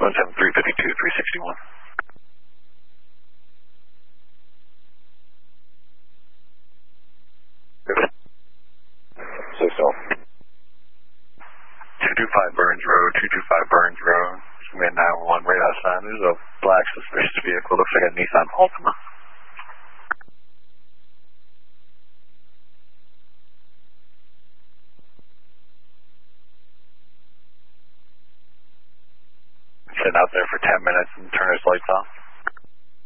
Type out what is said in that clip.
361. Say so. 225 Burns Road, 225 Burns Road. Command 911 radar sign. There's a black suspicious vehicle. Looks like a Nissan Altima. Sitting out there for 10 minutes and turn his lights off.